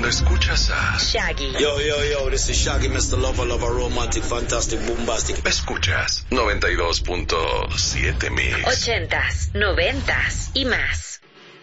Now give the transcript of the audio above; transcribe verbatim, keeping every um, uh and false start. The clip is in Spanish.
escuchas a Shaggy. Yo, yo, yo, this is Shaggy, mister Lover, Lover, Romantic, Fantastic, Bombastic. Escuchas noventa y dos punto siete Mix. Ochentas, noventas y más.